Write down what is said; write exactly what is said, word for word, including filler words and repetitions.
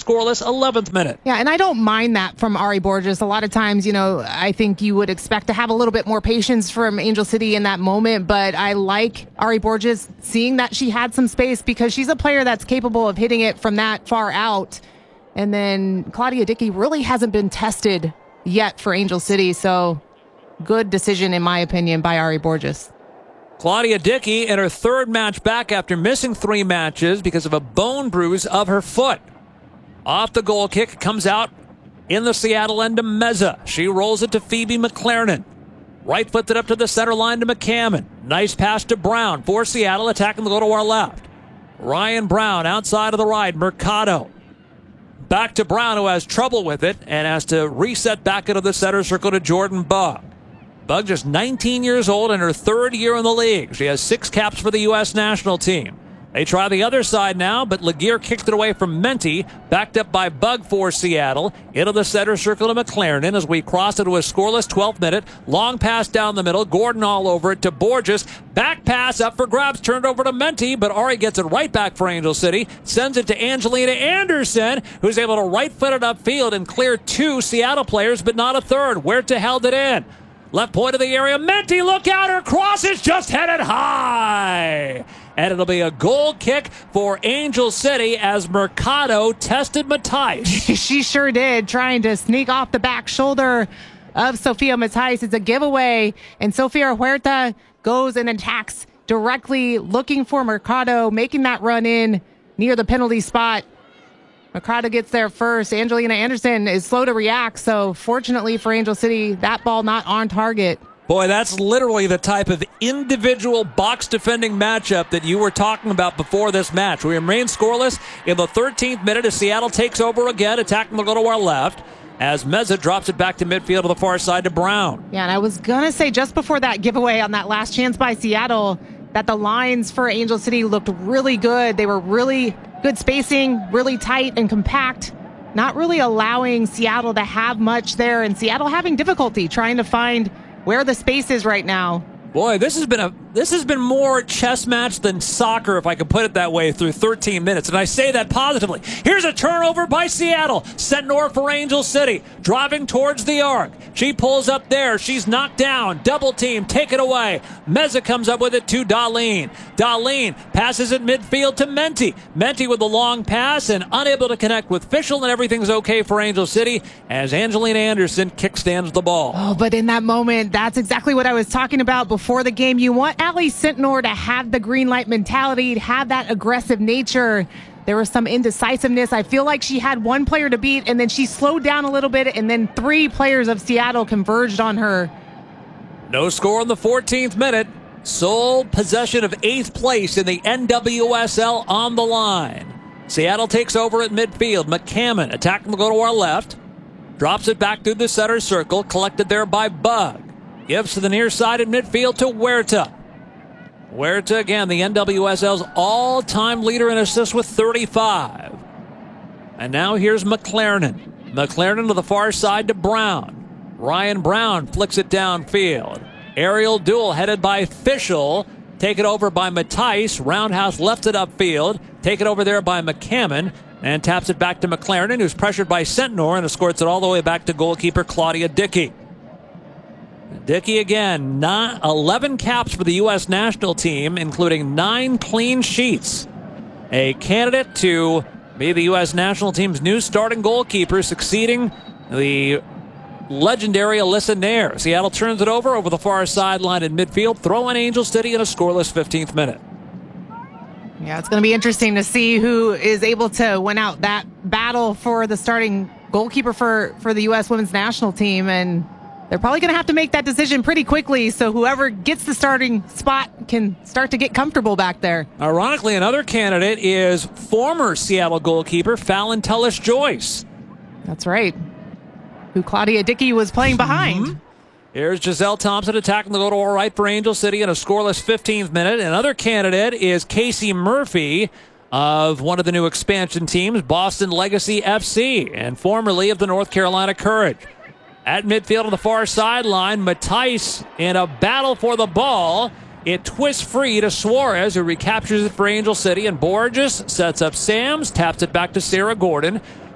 scoreless eleventh minute. Yeah, and I don't mind that from Ari Borges. A lot of times, you know, I think you would expect to have a little bit more patience from Angel City in that moment, but I like Ari Borges seeing that she had some space because she's a player that's capable of hitting it from that far out. And then Claudia Dickey really hasn't been tested yet for Angel City, so good decision, in my opinion, by Ari Borges. Claudia Dickey in her third match back after missing three matches because of a bone bruise of her foot. Off the goal kick, comes out in the Seattle end to Meza. She rolls it to Phoebe McLaren. Right footed up to the center line to McCammon. Nice pass to Brown for Seattle, attacking the goal to our left. Ryan Brown outside of the right. Mercado. Back to Brown, who has trouble with it and has to reset back into the center circle to Jordan Bugg. Bugg just nineteen years old in her third year in the league. She has six caps for the U S national team. They try the other side now, but Laguerre kicked it away from Menti, backed up by Bugg for Seattle. Into the center circle to McLaren as we cross into a scoreless twelfth minute. Long pass down the middle. Gordon all over it to Borges. Back pass up for grabs, turned over to Menti, but Ari gets it right back for Angel City. Sends it to Angelina Anderson, who's able to right-foot it upfield and clear two Seattle players, but not a third. Huerta held it in. Left point of the area. Menti, look out. Her cross is just headed high. And it'll be a goal kick for Angel City as Mercado tested Matthijs. She sure did, trying to sneak off the back shoulder of Sofia Matthijs. It's a giveaway, and Sofia Huerta goes and attacks directly, looking for Mercado, making that run in near the penalty spot. Mercado gets there first. Angelina Anderson is slow to react, so fortunately for Angel City, that ball not on target. Boy, that's literally the type of individual box-defending matchup that you were talking about before this match. We remain scoreless in the thirteenth minute as Seattle takes over again, attacking the goal to our left, as Meza drops it back to midfield to the far side to Brown. Yeah, and I was going to say just before that giveaway on that last chance by Seattle that the lines for Angel City looked really good. They were really good spacing, really tight and compact, not really allowing Seattle to have much there, and Seattle having difficulty trying to find where the space is right now. Boy, this has been a this has been more chess match than soccer, if I could put it that way, through thirteen minutes. And I say that positively. Here's a turnover by Seattle. Senor for Angel City. Driving towards the arc. She pulls up there. She's knocked down. Double team. Take it away. Meza comes up with it to Dahlin. Dahlin passes it midfield to Menti. Menti with the long pass and unable to connect with Fischel, and everything's okay for Angel City as Angelina Anderson kickstands the ball. Oh, but in that moment, that's exactly what I was talking about before the game. You want Allie Sentnor to have the green light mentality, to have that aggressive nature. There was some indecisiveness. I feel like she had one player to beat, and then she slowed down a little bit, and then three players of Seattle converged on her. No score in the fourteenth minute. Sole possession of eighth place in the N W S L on the line. Seattle takes over at midfield. McCammon attacking the goal to our left. Drops it back through the center circle. Collected there by Bugg. Gives to the near side at midfield to Huerta. Huerta, again, the N W S L's all-time leader in assists with thirty-five. And now here's McLaren. McLaren to the far side to Brown. Ryan Brown flicks it downfield. Aerial duel headed by Fischel. Taken over by Matthijs. Roundhouse left it upfield. Taken over there by McCammon. And taps it back to McLaren, who's pressured by Sentnor and escorts it all the way back to goalkeeper Claudia Dickey. Dickey again, nine, eleven caps for the U S national team, including nine clean sheets. A candidate to be the U S national team's new starting goalkeeper, succeeding the legendary Alyssa Nair. Seattle turns it over over the far sideline in midfield, throwing Angel City in a scoreless fifteenth minute. Yeah, it's going to be interesting to see who is able to win out that battle for the starting goalkeeper for, for the U S women's national team, and they're probably going to have to make that decision pretty quickly, so whoever gets the starting spot can start to get comfortable back there. Ironically, another candidate is former Seattle goalkeeper Fallon Tullis-Joyce. That's right. Who Claudia Dickey was playing behind. Mm-hmm. Here's Giselle Thompson attacking the goal to our right for Angel City in a scoreless fifteenth minute. Another candidate is Casey Murphy of one of the new expansion teams, Boston Legacy F C, and formerly of the North Carolina Courage. At midfield on the far sideline, Matthijs in a battle for the ball. It twists free to Suarez, who recaptures it for Angel City, and Borges sets up Sams, taps it back to Sarah Gordon.